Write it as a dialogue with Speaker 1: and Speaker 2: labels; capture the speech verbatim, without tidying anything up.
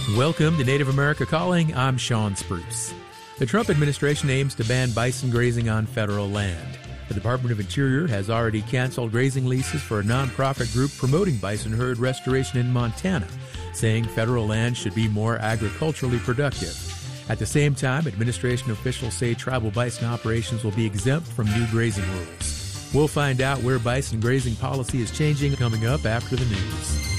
Speaker 1: Welcome to Native America Calling. I'm Sean Spruce. The Trump administration aims to ban bison grazing on federal land. The Department of Interior has already canceled grazing leases for a nonprofit group promoting bison herd restoration in Montana, saying federal land should be more agriculturally productive. At the same time, administration officials say tribal bison operations will be exempt from new grazing rules. We'll find out where bison grazing policy is changing coming up after the news.